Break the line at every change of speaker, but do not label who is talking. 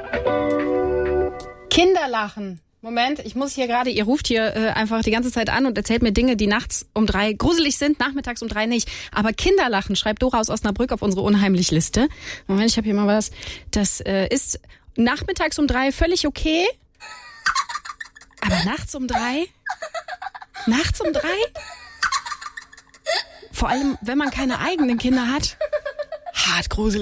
Kinderlachen. Moment, ich muss hier gerade, ihr ruft hier einfach die ganze Zeit an und erzählt mir Dinge, die nachts um 3 gruselig sind, nachmittags um 3 nicht. Aber Kinderlachen, schreibt Dora aus Osnabrück auf unsere Unheimlich-Liste. Moment, ich habe hier mal was. Das ist nachmittags um 3 völlig okay. Aber nachts um 3? Nachts um 3? Vor allem, wenn man keine eigenen Kinder hat. Hart gruselig.